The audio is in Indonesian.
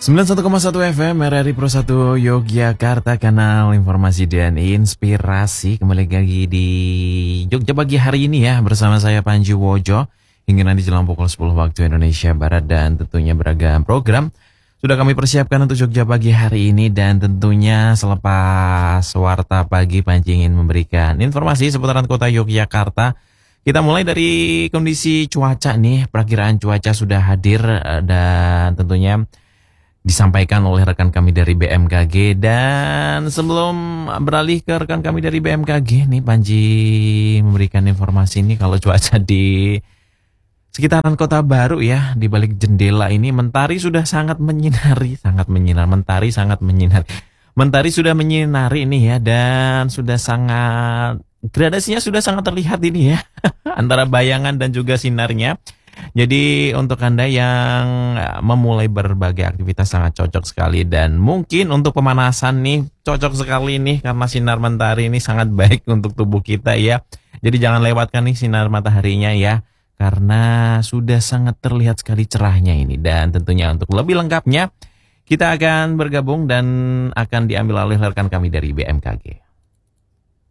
91,1 FM RRI Pro 1 Yogyakarta, kanal informasi dan inspirasi. Kembali lagi di Jogja pagi hari ini ya, bersama saya Panji Wojo hingga nanti jelang pukul 10 waktu Indonesia Barat. Dan tentunya beragam program sudah kami persiapkan untuk Jogja pagi hari ini. Dan tentunya selepas warta pagi, Panji ingin memberikan informasi seputaran kota Yogyakarta. Kita mulai dari kondisi cuaca nih. Perakiraan cuaca sudah hadir dan tentunya disampaikan oleh rekan kami dari BMKG. Dan sebelum beralih ke rekan kami dari BMKG nih, Panji memberikan informasi ini kalau cuaca di sekitaran Kota Baru ya, di balik jendela ini mentari sudah sangat menyinari, mentari sudah menyinari ini ya, dan sudah sangat, gradasinya sudah sangat terlihat ini ya antara bayangan dan juga sinarnya. Jadi untuk Anda yang memulai berbagai aktivitas sangat cocok sekali. Dan mungkin untuk pemanasan nih cocok sekali nih, karena sinar mentari ini sangat baik untuk tubuh kita ya. Jadi jangan lewatkan nih sinar mataharinya ya, karena sudah sangat terlihat sekali cerahnya ini. Dan tentunya untuk lebih lengkapnya kita akan bergabung dan akan diambil alih rekan kami dari BMKG.